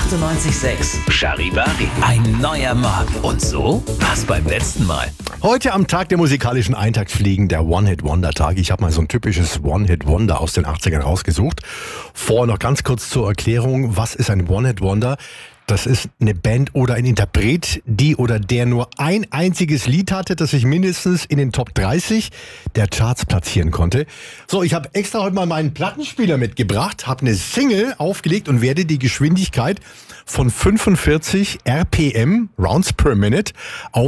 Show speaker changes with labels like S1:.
S1: 98,6 Charivari. Ein neuer Morgen. Und so war's beim letzten Mal.
S2: Heute am Tag der musikalischen Eintagsfliegen, der One-Hit-Wonder-Tag. Ich habe mal so ein typisches One-Hit-Wonder aus den 80ern rausgesucht. Vorher noch ganz kurz zur Erklärung, was ist ein One-Hit-Wonder? Das ist eine Band oder ein Interpret, die oder der nur ein einziges Lied hatte, das sich mindestens in den Top 30 der Charts platzieren konnte. So, ich habe extra heute mal meinen Plattenspieler mitgebracht, habe eine Single aufgelegt und werde die Geschwindigkeit von 45 RPM, Rounds per Minute,